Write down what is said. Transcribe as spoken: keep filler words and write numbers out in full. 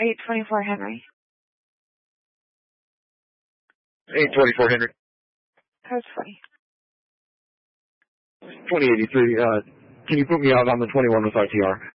eight twenty-four Henry. eight twenty-four Henry. That's funny. twenty eighty-three, uh, can you put me out on the twenty-one with R T R?